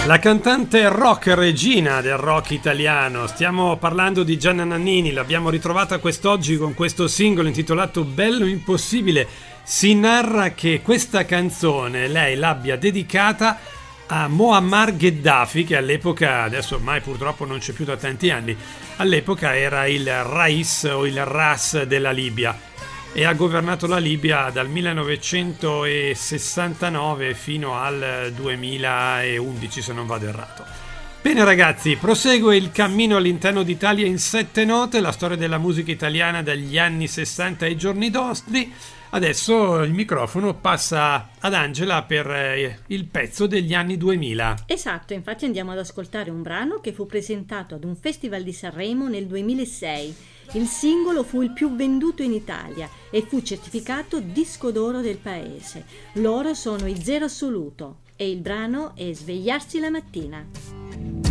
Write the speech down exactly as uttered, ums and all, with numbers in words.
La cantante rock regina del rock italiano, stiamo parlando di Gianna Nannini, l'abbiamo ritrovata quest'oggi con questo singolo intitolato Bello Impossibile. Si narra che questa canzone lei l'abbia dedicata a Muammar Gheddafi, che all'epoca, adesso ormai purtroppo non c'è più da tanti anni, all'epoca era il Rais o il Ras della Libia e ha governato la Libia dal millenovecentosessantanove fino al duemilaundici, se non vado errato. Bene ragazzi, prosegue il cammino all'interno d'Italia in sette note, la storia della musica italiana dagli anni sessanta ai giorni nostri. Adesso il microfono passa ad Angela per eh, il pezzo degli anni duemila. Esatto, infatti andiamo ad ascoltare un brano che fu presentato ad un festival di Sanremo nel duemilasei. Il singolo fu il più venduto in Italia e fu certificato disco d'oro del paese. Loro sono i Zero Assoluto e il brano è Svegliarsi la mattina.